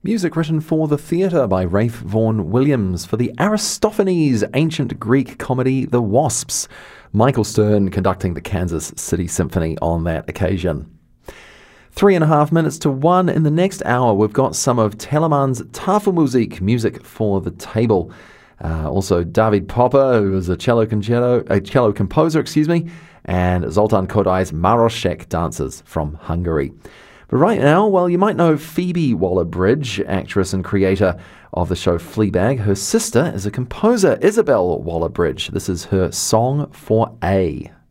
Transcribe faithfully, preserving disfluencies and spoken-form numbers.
Music written for the theatre by Rafe Vaughan Williams for the Aristophanes ancient Greek comedy The Wasps. Michael Stern conducting the Kansas City Symphony on that occasion. Three and a half minutes to one. In the next hour, we've got some of Telemann's Tafelmusik, music for the table. Uh, also, David Popper, who is a cello concerto, a cello composer, excuse me, and Zoltan Kodai's Marosek dancers from Hungary. But right now, well, you might know Phoebe Waller-Bridge, actress and creator of the show Fleabag. Her sister is a composer, Isabel Waller-Bridge. This is her Song for A.